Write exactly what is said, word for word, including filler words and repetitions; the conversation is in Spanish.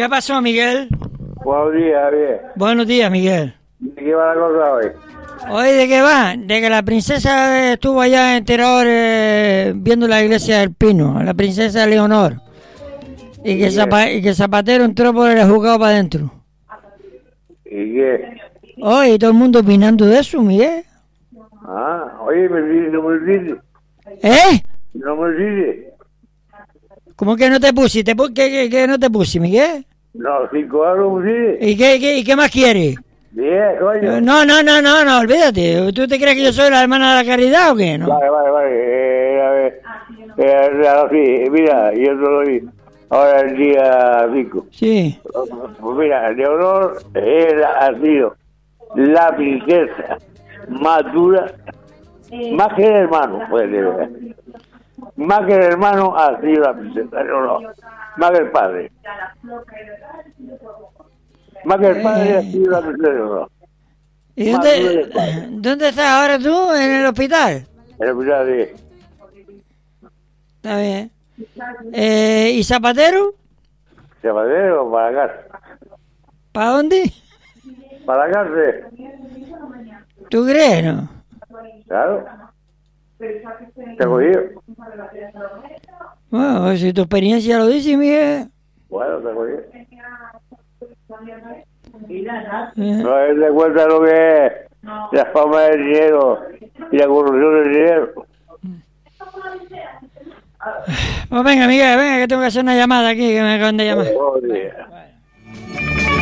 ¿Qué pasó, Miguel? Buenos días, bien. Buenos días, Miguel. ¿De qué va la cosa hoy? Hoy, ¿de qué va? De que la princesa estuvo allá en Teror eh, viendo la iglesia del Pino, la princesa Leonor. Y que, Zapa y que Zapatero entró por el juzgado para adentro. ¿Y qué? Oye, todo el mundo opinando de eso, Miguel. Ah, oye, me dice, no me dice. ¿Eh? No me dice. ¿Cómo que no te puse? ¿Te pu ¿Qué, qué, qué no te puse, Miguel? No, cinco euros me dice. ¿Y qué, qué, y qué más quieres? Bien, coño. No, no, no, no, no, olvídate. ¿Tú te crees que yo soy la hermana de la caridad o qué? No. Vale, vale, vale. Eh, a ver. Eh, ahora sí, mira, yo te lo doy ahora el día cinco. Sí. Pues mira, Leonor era, ha sido la princesa más dura, más que el hermano, pues, de, más que el hermano ha sido la princesa Leonor, más que el padre. Más que el padre Eh. ha sido la princesa Leonor. ¿Y Más dura que el dónde, padre. dónde estás ahora tú? ¿En el hospital? En el hospital de Está bien. Eh, ¿Y Zapatero? Zapatero para la cárcel. ¿Para dónde? Para la cárcel, ¿Tú crees, no? claro. ¿Te cogió? Bueno, si tu experiencia lo dice, Miguel. Bueno, te cogió. Eh, No él te cuenta lo que es la fama del dinero y la corrupción del dinero. Pues venga, Miguel, venga, que tengo que hacer una llamada aquí, que me acaban de llamar. Buenos días.